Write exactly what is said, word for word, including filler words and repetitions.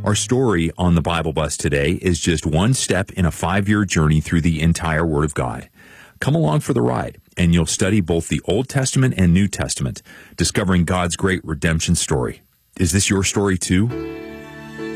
Our story on the Bible Bus today is just one step in a five-year journey through the entire Word of God. Come along for the ride, and you'll study both the Old Testament and New Testament, discovering God's great redemption story. Is this your story too?